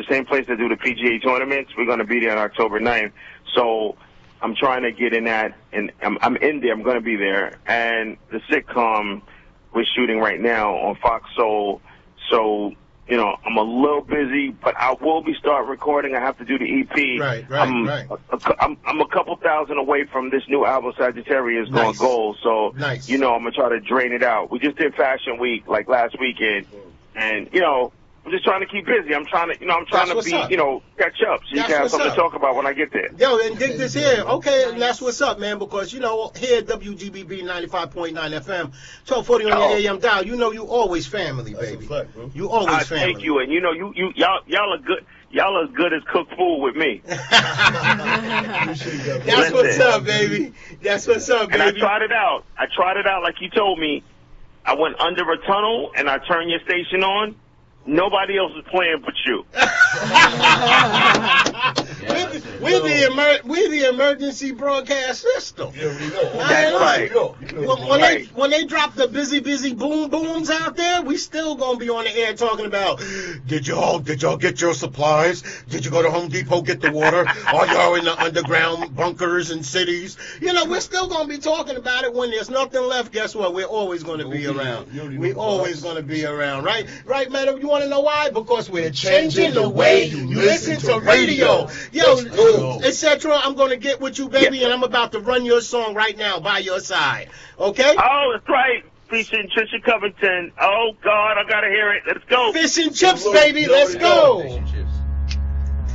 same place that do the PGA tournaments. We're going to be there on October 9th. So I'm trying to get in that, and I'm in there. I'm going to be there. And the sitcom we're shooting right now on Fox Soul. So, you know, I'm a little busy, but I will be start recording. I have to do the EP. Right. I'm a couple thousand away from this new album, Sagittarius, going gold. So, you know, I'm going to try to drain it out. We just did Fashion Week, like, last weekend. And, you know, I'm just trying to keep busy. I'm trying to be, you know, catch up so you can have something to talk about when I get there. Yo, and dig this here. Okay, and that's what's up, man, because, you know, here at WGBB 95.9 FM, 1240 on your AM dial, you know you always family, baby. Fact, you always family. Thank you, and you know, y'all are good. Y'all as good as cooked food with me. That's what's up, baby. That's what's up, baby. And I tried it out like you told me. I went under a tunnel, and I turned your station on. Nobody else is playing but you. We're the emergency broadcast system. Yeah, we know. That's right. When they drop the busy boom booms out there, we still gonna be on the air talking about. Did y'all get your supplies? Did you go to Home Depot get the water? Are y'all in the underground bunkers and cities? You know, we're still gonna be talking about it when there's nothing left. Guess what? We're always gonna be around. We're always gonna be around, right? Right, man. You want to know why? Because we're changing the way you listen to radio. Yo, etc. I'm going to get with you, baby, and I'm about to run your song right now by your side. Okay? Oh, that's right. Featuring Trisha Covington. Oh, God, I got to hear it. Let's go. Fish and chips, baby. Let's go.